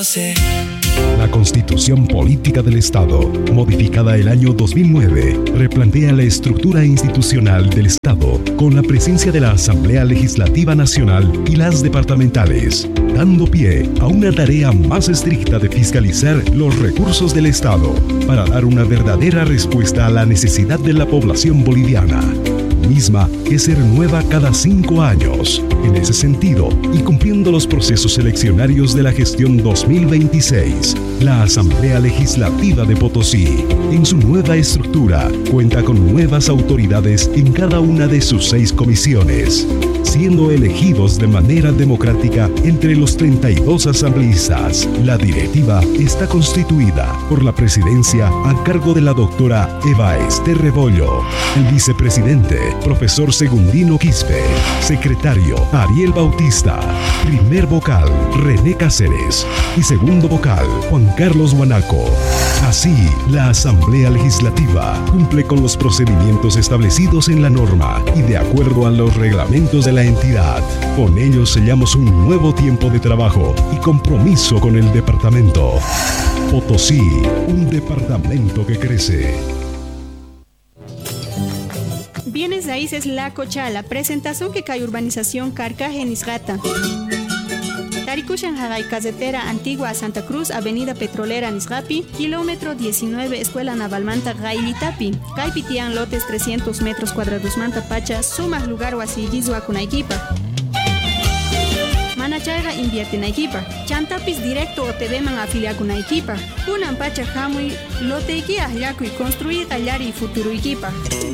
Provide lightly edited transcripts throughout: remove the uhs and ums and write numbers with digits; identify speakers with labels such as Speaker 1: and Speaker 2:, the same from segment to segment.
Speaker 1: Potosí.
Speaker 2: La Constitución Política del Estado, modificada el año 2009, replantea la estructura institucional del Estado con la presencia de la Asamblea Legislativa Nacional y las departamentales, dando pie a una tarea más estricta de fiscalizar los recursos del Estado para dar una verdadera respuesta a la necesidad de la población boliviana, misma que se renueva cada 5 años. En ese sentido, y cumpliendo los procesos eleccionarios de la gestión 2026, la Asamblea Legislativa de Potosí, en su nueva estructura, cuenta con nuevas autoridades en cada una de sus 6 comisiones, siendo elegidos de manera democrática entre los 32 asambleístas. La directiva está constituida por la presidencia a cargo de la doctora Eva Ester Rebollo, el vicepresidente, profesor Segundino Quispe, secretario Ariel Bautista, primer vocal René Cáceres y segundo vocal Juan Carlos Guanaco. Así, la Asamblea Legislativa cumple con los procedimientos establecidos en la norma y de acuerdo a los reglamentos de la entidad. Con ello sellamos un nuevo tiempo de trabajo y compromiso con el departamento. Potosí, un departamento que crece.
Speaker 3: Bienes raíces La Cochala, presentación que cae urbanización Carcajenisgata. Tarikushan Haray, carretera antigua a Santa Cruz, avenida petrolera Nisgapi, kilómetro 19, escuela naval Manta Gailitapi. Caipitian lotes 300 metros cuadrados Manta Pacha, sumas lugar wasillizu kunaikipa. Manachayra invierte en equipa. Chantapis directo o te deman afilia con equipa. Kunan Pacha Hamui, lote ikia yaku y construir tallar y futuro equipa.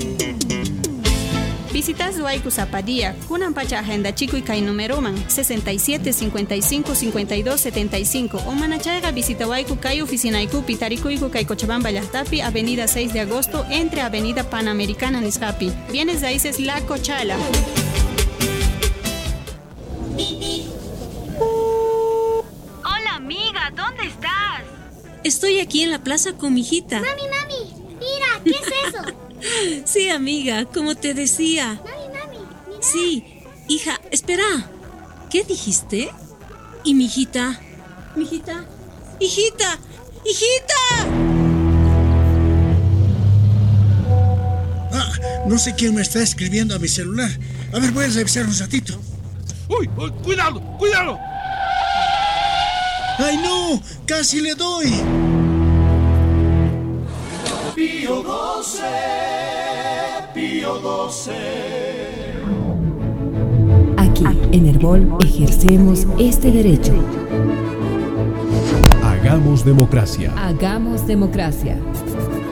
Speaker 3: Visitas Huaycu Zapadía, Kunan Pacha Agenda Chico y Kai Numeroman 67 55 52 75 o Manachayga visita Huaycu Kai Oficina Ikupi Tarikuiku Kai Cochabamba Llahtapi, Avenida 6 de Agosto entre Avenida Panamericana Nisgapi. Bienes raíces La Cochala.
Speaker 4: Hola amiga, ¿dónde estás?
Speaker 5: Estoy aquí en la plaza con mi hijita.
Speaker 6: Mami, mira, ¿qué es eso?
Speaker 5: Sí, amiga, como te decía.
Speaker 6: Mami, mira.
Speaker 5: Sí, hija, espera. ¿Qué dijiste? ¿Y mi hijita? ¿Mi hijita? ¡Hijita! ¡Hijita!
Speaker 7: No sé quién me está escribiendo a mi celular. A ver, voy a revisar un ratito.
Speaker 8: ¡Uy! ¡Cuidado!
Speaker 7: ¡Ay, no! ¡Casi le doy!
Speaker 9: Pío 12.
Speaker 10: Aquí, en Herbol, ejercemos este derecho.
Speaker 2: Hagamos democracia.
Speaker 10: Hagamos democracia.